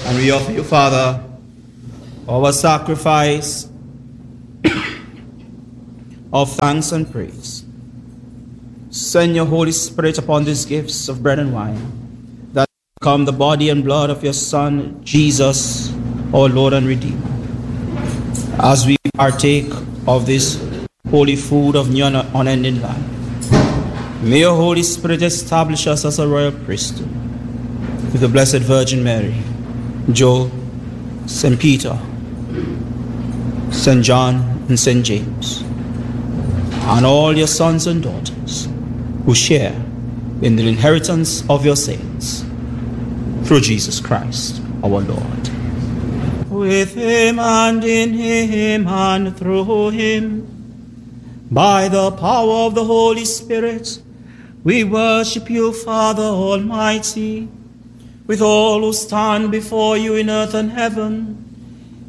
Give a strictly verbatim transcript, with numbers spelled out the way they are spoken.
And we offer you, Father, our sacrifice of thanks and praise. Send your Holy Spirit upon these gifts of bread and wine, that become the body and blood of your Son, Jesus, our Lord and Redeemer. As we partake of this holy food of new and unending life, may your Holy Spirit establish us as a royal priesthood with the Blessed Virgin Mary, Joe, Saint Peter, Saint John, and Saint James, and all your sons and daughters who share in the inheritance of your saints, through Jesus Christ, our Lord. With him and in him and through him, by the power of the Holy Spirit, we worship you, Father Almighty, with all who stand before you in earth and heaven.